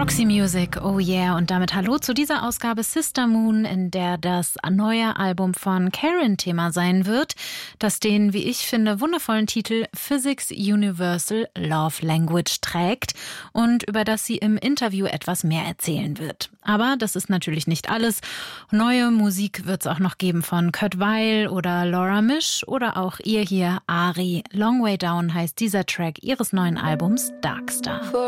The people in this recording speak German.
Roxy Music, oh yeah, und damit hallo zu dieser Ausgabe Sister Moon, in der das neue Album von Karen Thema sein wird, das den, wie ich finde, wundervollen Titel Physics Universal Love Language trägt und über das sie im Interview etwas mehr erzählen wird. Aber das ist natürlich nicht alles. Neue Musik wird es auch noch geben von Kurt Weill oder Laura Misch oder auch ihr hier, Ari. Long Way Down heißt dieser Track ihres neuen Albums Darkstar.